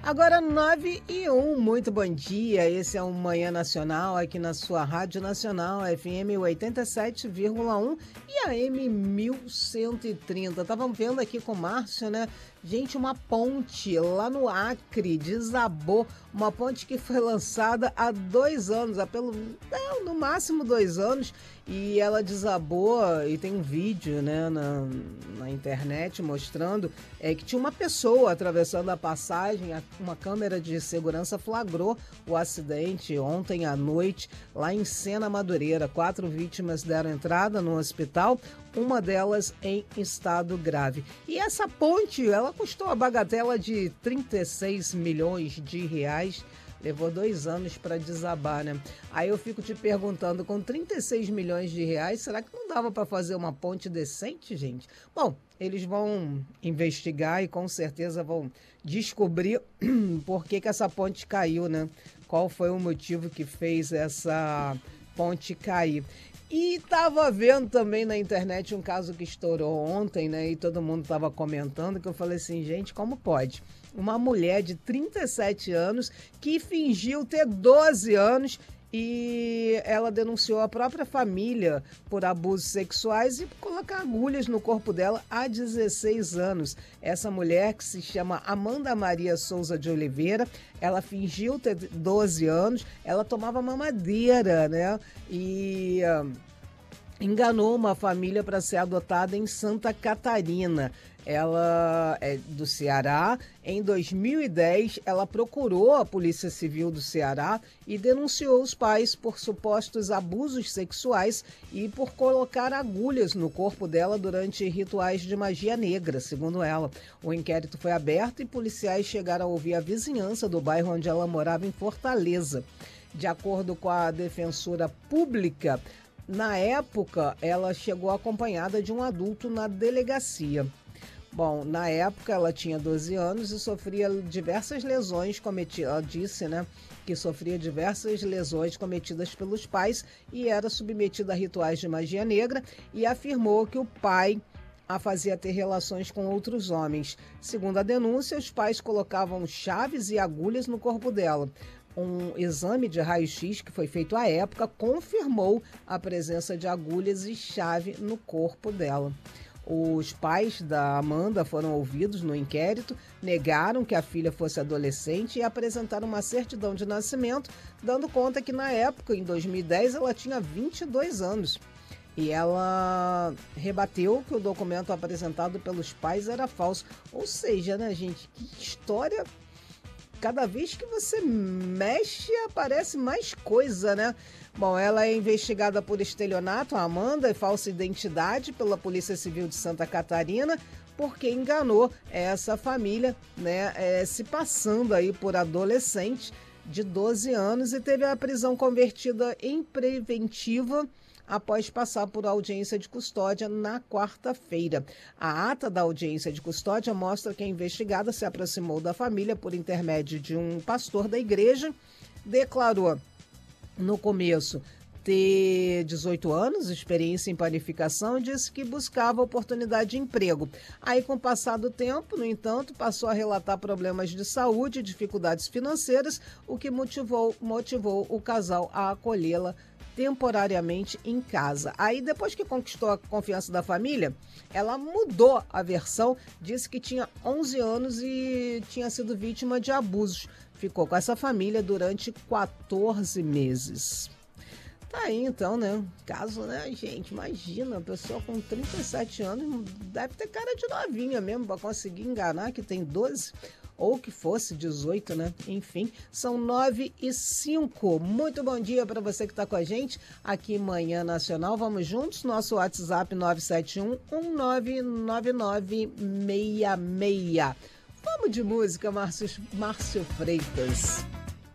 Agora 9h01, muito bom dia. Esse é o Manhã Nacional aqui na sua Rádio Nacional FM 87,1 e AM 1130. Estavam vendo aqui com o Márcio, né? Gente, uma ponte lá no Acre desabou. Uma ponte que foi lançada há 2 anos, no máximo 2 anos, e ela desabou. E tem um vídeo, né, na internet mostrando que tinha uma pessoa atravessando a passagem. Uma câmera de segurança flagrou o acidente ontem à noite lá em Sena Madureira. 4 vítimas deram entrada no hospital, uma delas em estado grave. E essa ponte, ela custou a bagatela de 36 milhões de reais. Levou 2 anos para desabar, né? Aí eu fico te perguntando, com 36 milhões de reais, será que não dava para fazer uma ponte decente, gente? Bom, eles vão investigar e com certeza vão descobrir por que essa ponte caiu, né? Qual foi o motivo que fez essa ponte cair. E estava vendo também na internet um caso que estourou ontem, né? E todo mundo estava comentando, que eu falei assim, gente, como pode? Uma mulher de 37 anos que fingiu ter 12 anos e ela denunciou a própria família por abusos sexuais e por colocar agulhas no corpo dela há 16 anos. Essa mulher, que se chama Amanda Maria Souza de Oliveira, ela fingiu ter 12 anos, ela tomava mamadeira, né? E enganou uma família para ser adotada em Santa Catarina. Ela é do Ceará. Em 2010, ela procurou a Polícia Civil do Ceará e denunciou os pais por supostos abusos sexuais e por colocar agulhas no corpo dela durante rituais de magia negra, segundo ela. O inquérito foi aberto e policiais chegaram a ouvir a vizinhança do bairro onde ela morava, em Fortaleza. De acordo com a defensora pública, na época, ela chegou acompanhada de um adulto na delegacia. Bom, na época ela tinha 12 anos e sofria diversas lesões cometidas. Ela disse, né, que sofria diversas lesões cometidas pelos pais e era submetida a rituais de magia negra, e afirmou que o pai a fazia ter relações com outros homens. Segundo a denúncia, os pais colocavam chaves e agulhas no corpo dela. Um exame de raio-x que foi feito à época confirmou a presença de agulhas e chave no corpo dela. Os pais da Amanda foram ouvidos no inquérito, negaram que a filha fosse adolescente e apresentaram uma certidão de nascimento, dando conta que na época, em 2010, ela tinha 22 anos. E ela rebateu que o documento apresentado pelos pais era falso. Ou seja, né, gente, que história. Cada vez que você mexe, aparece mais coisa, né? Bom, ela é investigada por estelionato, a Amanda, e falsa identidade pela Polícia Civil de Santa Catarina, porque enganou essa família, né? Se passando aí por adolescente de 12 anos, e teve a prisão convertida em preventiva após passar por audiência de custódia na quarta-feira. A ata da audiência de custódia mostra que a investigada se aproximou da família por intermédio de um pastor da igreja, declarou no começo ter 18 anos, experiência em panificação, e disse que buscava oportunidade de emprego. Aí, com o passar do tempo, no entanto, passou a relatar problemas de saúde e dificuldades financeiras, o que motivou o casal a acolhê-la temporariamente em casa. Aí, depois que conquistou a confiança da família, ela mudou a versão, disse que tinha 11 anos e tinha sido vítima de abusos. Ficou com essa família durante 14 meses. Tá aí, então, né? Caso, né, gente? Imagina, a pessoa com 37 anos deve ter cara de novinha mesmo para conseguir enganar que tem 12. Ou que fosse 18, né? Enfim, são 9h05. Muito bom dia para você que está com a gente aqui Manhã Nacional. Vamos juntos, nosso WhatsApp 971-199966. Vamos de música, Márcio Freitas.